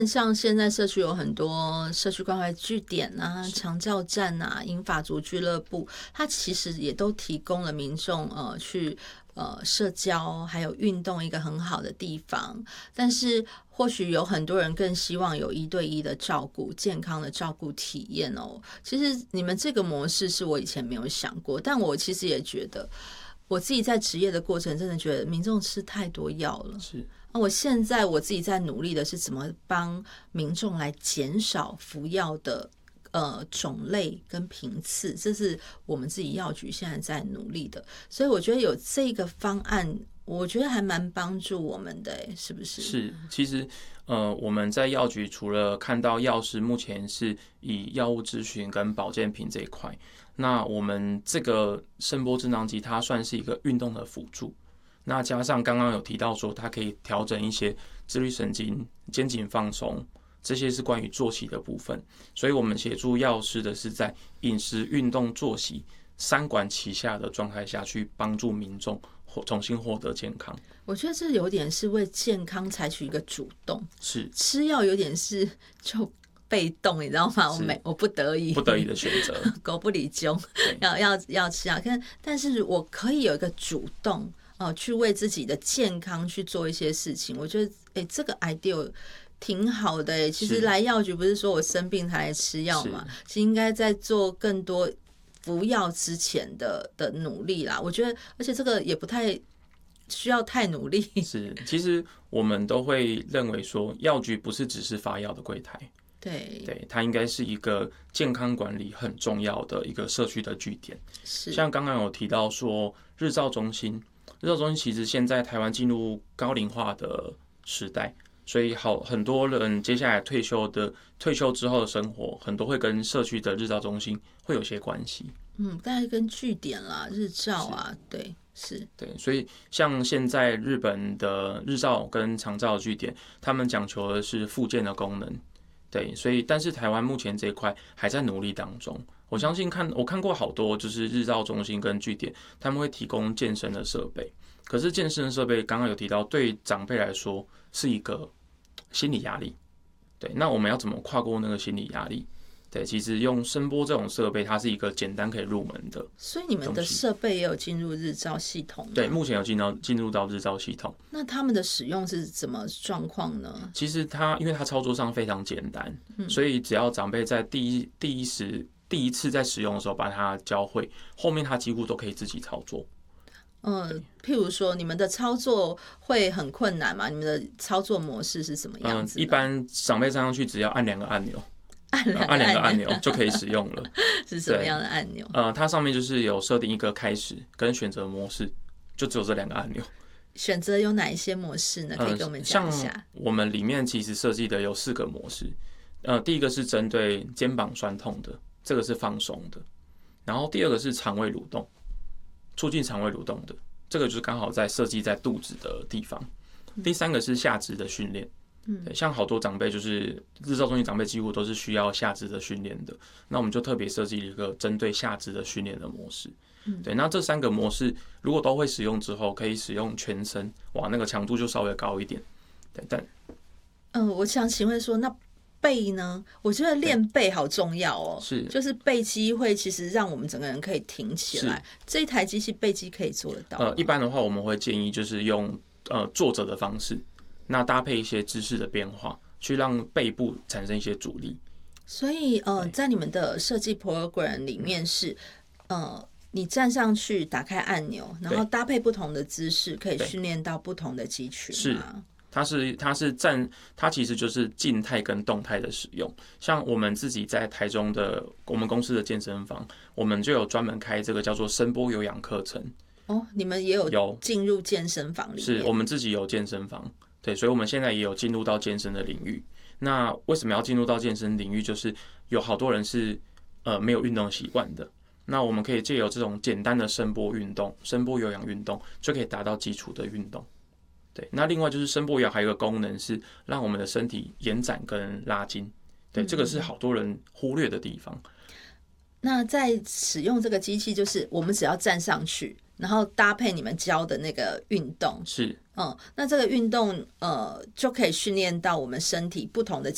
像现在社区有很多社区关怀据点啊、长照站啊、银发族俱乐部，它其实也都提供了民众去社交还有运动一个很好的地方。但是或许有很多人更希望有1对1的照顾、健康的照顾体验哦。其实你们这个模式是我以前没有想过，但我其实也觉得我自己在职业的过程真的觉得民众吃太多药了。 是。 我现在我自己在努力的是怎么帮民众来减少服药的种类跟频次，这是我们自己药局现在在努力的。所以我觉得有这个方案，我觉得还蛮帮助我们的，是不是？ 是，其实我们在药局除了看到药师目前是以药物咨询跟保健品这一块，那我们这个声波震荡机它算是一个运动的辅助。那加上刚刚有提到说，它可以调整一些自律神经、肩颈放松，这些是关于作息的部分。所以我们协助药师的是在饮食、运动、作息3管齐下的状态下去帮助民众重新获得健康。 我觉得这有点是为健康采取一个主动， 是吃药有点是就被动，你知道吗？我不得已的选择， 狗不理chung，要吃药，但是我可以有一个主动。去为自己的健康去做一些事情，我觉得这个 idea 挺好的。其实来药局不是说我生病才来吃药嘛，其实应该在做更多服药之前的努力啦。我觉得，而且这个也不太需要太努力。 是，其实我们都会认为说，药局不是只是发药的柜台。对，它应该是一个健康管理很重要的一个社区的据点。 是，像刚刚有提到说日照中心其实现在台湾进入高龄化的时代，所以很多人接下来退休之后的生活，很多会跟社区的日照中心会有些关系。 大概跟据点啦、日照啊，对，是， 对，所以像现在日本的日照跟长照据点，他们讲求的是复健的功能。对，所以但是台湾目前这一块还在努力当中。我相信我看过好多就是日照中心跟据点，他们会提供健身的设备。可是健身的设备刚刚有提到，对长辈来说是一个心理压力。对，那我们要怎么跨过那个心理压力？对，其实用声波这种设备，它是一个简单可以入门的。 所以你们的设备也有进入日照系统吗？ 对，目前有进入到日照系统。 那他们的使用是怎么状况呢？ 其实因为它操作上非常简单，所以只要长辈在第一次在使用的时候把它教会，后面他几乎都可以自己操作。 譬如说你们的操作会很困难吗？你们的操作模式是什么样子？ 一般长辈站上去只要按2个按钮，按2个按钮就可以使用了。 是什么样的按钮？ 它上面就是有设定一个开始跟选择模式，就只有这2个按钮。 选择有哪一些模式呢？可以跟我们讲一下。 像我们里面其实设计的有4个模式。第一个是针对肩膀酸痛的，这个是放松的。然后第2个是肠胃蠕动，促进肠胃蠕动的，这个就是刚好在设计在肚子的地方。第3个是下肢的训练。像好多长辈就是日照中心长辈几乎都是需要下肢的训练的，那我们就特别设计了一个针对下肢的训练的模式。对，那这3个模式如果都会使用之后，可以使用全身，哇，那个强度就稍微高一点。对， 我想请问说，那背呢？我觉得练背好重要哦。 是， 就是背肌会其实让我们整个人可以挺起来。这一台机器背肌可以做得到吗？ 一般的话我们会建议就是用坐着的方式。那搭配一些姿势的变化，去让背部产生一些阻力。 所以在你们的设计 program 里面是你站上去打开按钮，然后搭配不同的姿势，可以训练到不同的肌群吗？ 它其实就是静态跟动态的使用。像我们自己在台中的我们公司的健身房，我们就有专门开这个叫做声波有氧课程。 你们也有进入健身房里面？ 是我们自己有健身房。对，所以我们现在也有进入到健身的领域。那为什么要进入到健身领域？就是有好多人是没有运动习惯的，那我们可以借由这种简单的声波运动、声波有氧运动，就可以达到基础的运动。对，那另外就是声波有氧还有一个功能是让我们的身体延展跟拉筋。对，这个是好多人忽略的地方。 那在使用这个机器，就是我们只要站上去，然后搭配你们教的那个运动， 是， 那这个运动就可以训练到我们身体不同的